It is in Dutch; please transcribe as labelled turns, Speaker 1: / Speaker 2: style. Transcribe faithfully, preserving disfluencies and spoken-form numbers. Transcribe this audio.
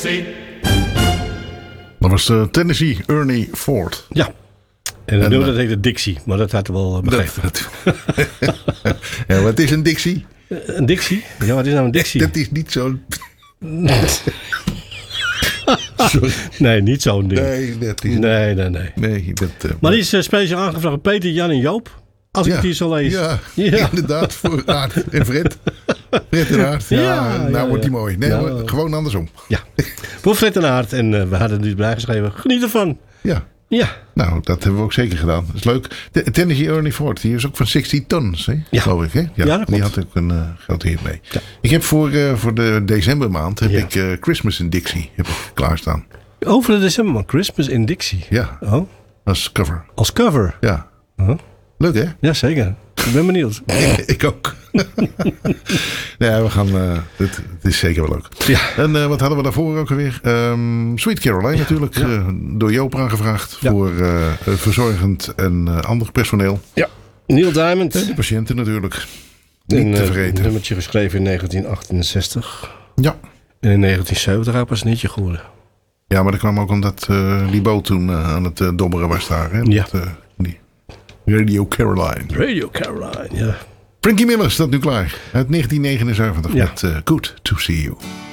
Speaker 1: Dat was uh, Tennessee Ernie Ford.
Speaker 2: Ja. En dat nummer dat heette Dixie, maar dat had hij wel uh, begrepen.
Speaker 1: Dat, dat. Ja, wat is een Dixie?
Speaker 2: Uh, een Dixie? Ja, wat is nou een Dixie?
Speaker 1: Dat is niet zo'n...
Speaker 2: Nee, niet zo'n ding.
Speaker 1: Nee, dat is...
Speaker 2: Nee, nee, nee.
Speaker 1: nee dat, uh,
Speaker 2: maar die is uh, speciaal aangevraagd door Peter, Jan en Joop. Als ik
Speaker 1: ja,
Speaker 2: het hier zo lees.
Speaker 1: Ja,
Speaker 2: ja.
Speaker 1: inderdaad. Voor Aard en Fred. Fred en Aard. Ja, ja, nou ja, wordt die ja. mooi. Nee, nou, maar gewoon andersom.
Speaker 2: Ja. Voor Fred en Aard. En uh, we hadden het dus bijgeschreven. Geniet ervan.
Speaker 1: Ja.
Speaker 2: Ja.
Speaker 1: Nou, dat hebben we ook zeker gedaan. Dat is leuk. De, Tennessee Ernie Ford, die is ook van zestig tons, hè?
Speaker 2: Ja.
Speaker 1: Geloof ik, hè? Ja,
Speaker 2: ja dat
Speaker 1: die had ook een uh, grote hit mee. Ja. Ik heb voor, uh, voor de decembermaand heb ja. ik uh, Christmas in Dixie heb ik klaarstaan.
Speaker 2: Over de decembermaand, Christmas in Dixie.
Speaker 1: Ja.
Speaker 2: Oh.
Speaker 1: Als cover.
Speaker 2: Als cover?
Speaker 1: Ja.
Speaker 2: Uh-huh.
Speaker 1: Leuk, hè?
Speaker 2: Ja, zeker. Ik ben benieuwd.
Speaker 1: Ik ook. Ja, we gaan... Uh, het, het is zeker wel leuk.
Speaker 2: Ja.
Speaker 1: En uh, wat hadden we daarvoor ook alweer? Um, Sweet Caroline ja. natuurlijk. Ja. Uh, door Joop aangevraagd. Ja. Voor uh, verzorgend en uh, ander personeel.
Speaker 2: Ja. Neil Diamond.
Speaker 1: En de patiënten natuurlijk. Niet
Speaker 2: en,
Speaker 1: te
Speaker 2: uh,
Speaker 1: vergeten.
Speaker 2: Een nummertje geschreven in negentien achtenzestig.
Speaker 1: Ja.
Speaker 2: En in negentien zeventig ook pas een hitje geworden.
Speaker 1: Ja, maar dat kwam ook omdat uh, die boot toen uh, aan het uh, dobberen was daar. Hè?
Speaker 2: Ja.
Speaker 1: Met, uh, die Radio Caroline.
Speaker 2: Radio Caroline, ja.
Speaker 1: Frankie Miller staat nu klaar. Uit negentien negenenzeventig ja. met uh, Good to See You.